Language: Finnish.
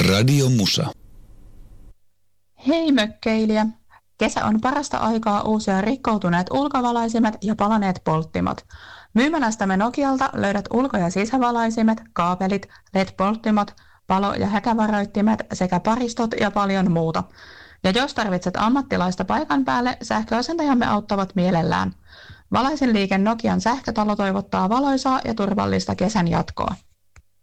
Radio Musa. Hei mökkeilijä! Kesä on parasta aikaa uusia rikkoutuneet ulkovalaisimet ja palaneet polttimot. Myymälästämme Nokialta löydät ulko- ja sisävalaisimet, kaapelit, LED-polttimot, palo- ja häkävaroittimet sekä paristot ja paljon muuta. Ja jos tarvitset ammattilaista paikan päälle, sähköasentajamme auttavat mielellään. Valaisinliike Nokian sähkötalo toivottaa valoisaa ja turvallista kesän jatkoa.